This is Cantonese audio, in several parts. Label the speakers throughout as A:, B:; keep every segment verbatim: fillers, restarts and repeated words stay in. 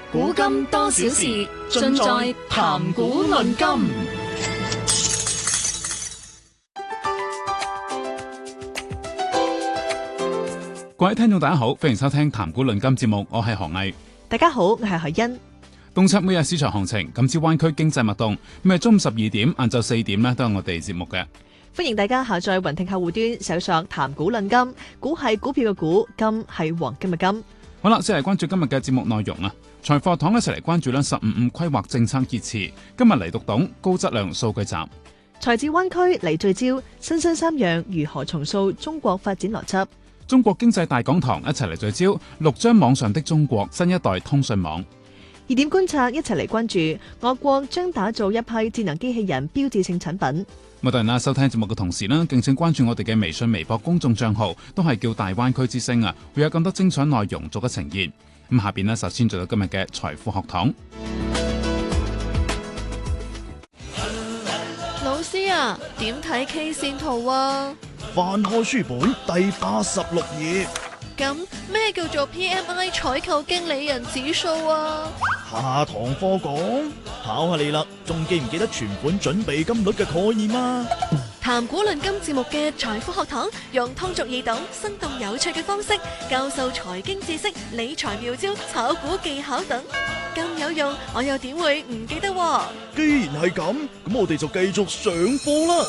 A: 古今多少事，盡在談古論今。
B: 各位聽眾大家好，歡迎收聽談古論今節目，我係何毅。
C: 大家好，我係何欣。
B: 洞察每日市場行情，感知灣區經濟脈動。咁啊，中午十二點、晏晝四點呢，都係我哋節目嘅。
C: 歡迎大家下載雲聽客戶端，搜索談古論今。股係股票嘅股，金係黃金嘅金。
B: 好啦，先嚟關注今日嘅節目內容啊！財貨堂一齊嚟關注呢十五五規劃政策熱詞。今日嚟讀懂高質量數據集。
C: 財智灣區嚟聚焦新新三樣如何重塑中國發展邏輯。
B: 中國經濟大講堂一齊嚟聚焦六張網上的中國新一代通訊網。
C: 熱點觀察一齊嚟關注我國將打造一批智能機器人標誌性產品。
B: 咁當然啦，收聽節目嘅同時呢，敬請關注我哋嘅微信、微博公眾賬號，都係叫大灣區之聲啊，會有更多精彩內容逐一呈現。咁下邊呢，首先做到今日嘅財富學堂。
D: 老師啊，點睇 K 線圖啊？
E: 翻開書本第八十六頁。
D: 咁咩叫做 P M I 採購經理人指數啊？
E: 下堂課講，考下你啦，仲記唔記得存款準備金率嘅概念啊？
D: 談古論今節目嘅財富學堂，用通俗易懂、生動有趣嘅方式教授財經知識、理財妙招、炒股技巧等，咁有用，我又點會唔記得啊？
E: 既然係咁，咁我哋就繼續上課啦。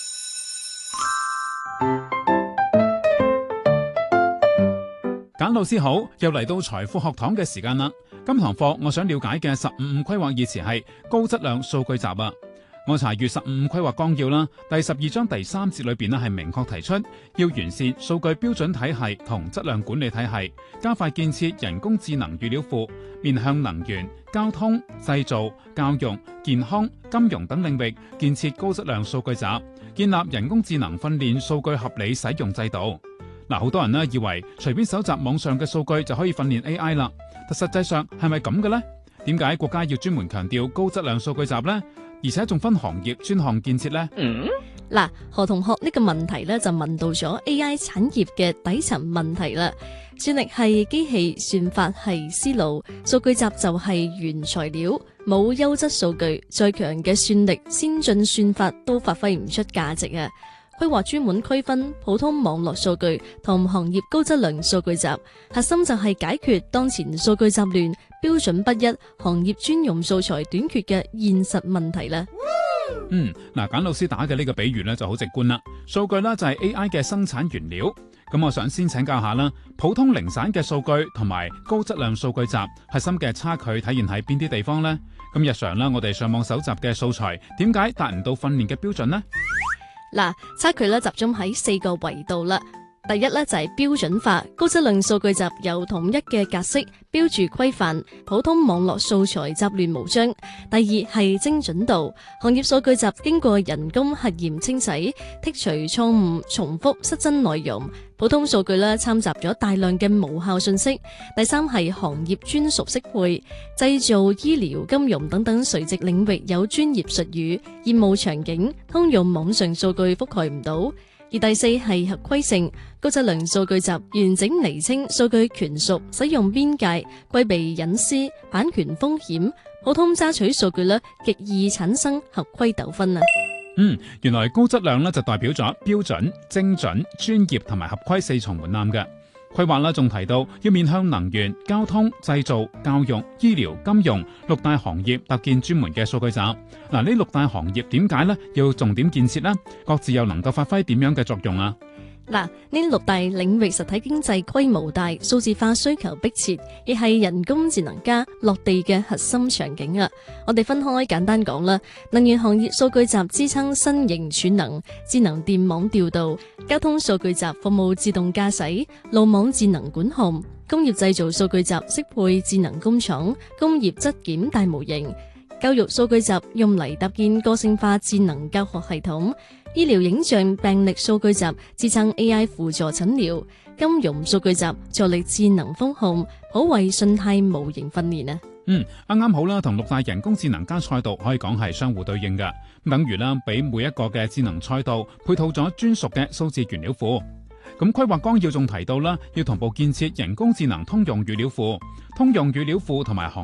B: 簡老師好，又嚟到財富學堂嘅時間啦。今堂課我想了解嘅十五五規劃熱詞係高質量數據集啊。我查閱十五五規劃綱要啦，第十二章第三節裏邊呢係明確提出要完善數據標準體系同質量管理體系，加快建設人工智能語料庫，面向能源、交通、製造、教育、健康、金融等領域建設高質量數據集，建立人工智能訓練數據合理使用制度。嗱，好多人呢以為隨便搜集網上嘅數據就可以訓練 A I 啦，但實際上係咪咁嘅呢？點解國家要專門強調高質量數據集呢？而且仲分行業專項建設呢？
F: 嗱、嗯，何同學呢個問題呢，就問到咗 A I 產業嘅底層問題啦。算力係機器，算法係思路，數據集就係原材料。冇優質數據，再強嘅算力、先進算法都發揮唔出價值啊！規劃專門區分普通網絡數據同行業高質量數據集，核心就係解決當前數據集亂、標準不一、行業專用素材短缺嘅現實問題啦。
B: 嗯，嗱，簡老師打嘅呢個比喻呢就好直觀啦。數據呢就係 A I 嘅生產原料。咁我想先請教下啦，普通零散嘅數據同埋高質量數據集核心嘅差距體現喺邊啲地方呢？咁日常啦，我哋上網搜集嘅素材，點解達唔到訓練嘅標準呢？
F: 嗱，差距咧集中喺四個維度啦。第一咧就係標準化，高質量數據集有統一嘅格式、標註規範，普通網絡素材雜亂無章。第二係精準度，行業數據集經過人工核驗清洗，剔除錯誤、重複、失真內容。普通數據咧摻雜咗大量嘅無效信息。第三係行業專屬適配，製造、醫療、金融等等垂直領域有專業術語，業務場景通用網上數據覆蓋唔到。而第四係合規性，高質量數據集完整釐清數據權屬、使用邊界、規避隱私、版權風險。普通揸取數據咧，極易產生合規糾紛啊！
B: 嗯，原來高質量咧就代表咗標準、精準、專業同埋合規四重門檻嘅。規劃啦，仲提到要面向能源、交通、製造、教育、醫療、金融六大行業，搭建專門嘅數據集。嗱，呢六大行業點解呢要重點建設呢？各自又能夠發揮點樣嘅作用啊？
F: 嗱，呢六大領域實體經濟規模大，數字化需求迫切，亦係人工智能加落地嘅核心場景啊！我哋分開簡單講啦。能源行業數據集支撐新型儲能、智能電網調度；交通數據集服務自動駕駛、路網智能管控；工業製造數據集適配智能工廠、工業質檢大模型；教育數據集用嚟搭建個性化智能教學系統。醫療影像病歷數據集支撐 A I 輔助診療，金融數據集助力智能風控，可謂信貸模型訓練啊！
B: 嗯，啱啱好啦，同六大人工智能加賽道可以講係相互對應嘅，等於啦，俾每一個嘅智能賽道配套咗專屬嘅數字原料庫。咁規劃綱要仲提到啦，要同步建設人工智能通用語料庫，通用語料庫同埋行